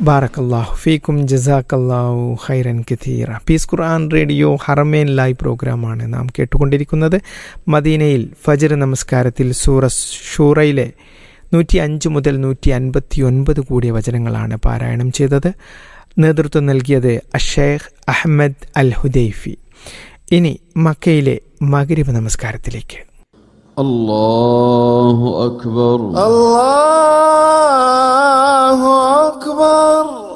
ബാറക്കല്ലാഹു ഫീക്കും ജസാക്കല്ലാഹു ഖൈറൻ കതീറ. പീസ് ഖുർആൻ റേഡിയോ ഹറമേൻ ലൈവ് പ്രോഗ്രാമാണ് നാം കേട്ടുകൊണ്ടിരിക്കുന്നത്. മദീനയിൽ ഫജ്ർ നമസ്കാരത്തിൽ സൂറ ഷൂറയിലെ 105 മുതൽ 159 കൂടിയ വചനങ്ങളാണ് പാരായണം ചെയ്തത്. നേതൃത്വം നൽകിയത് അഷേഖ് അഹമ്മദ് അൽ ഹുദൈഫി. ഇനി മക്കയിലെ മഗ്രിബ് നമസ്കാരത്തിലേക്ക്. അല്ലാഹു അക്ബർ, അല്ലാഹു അക്ബർ.